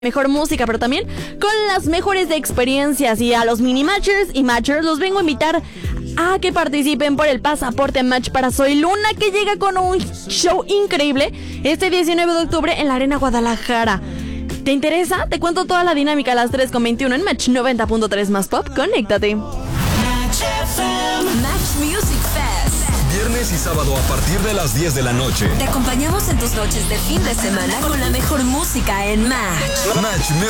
mejor música, pero también con las mejores experiencias. Y a los mini matchers y matchers los vengo a invitar a que participen por el pasaporte match para Soy Luna, que llega con un show increíble este 19 de octubre en la Arena Guadalajara. ¿Te interesa? Te cuento toda la dinámica a las 3:21 en Match 90.3 más pop. Conéctate. Match Music Fest. Viernes y sábado a partir de las 10 de la noche. Te acompañamos en tus noches de fin de semana con la mejor música en Match. Match Music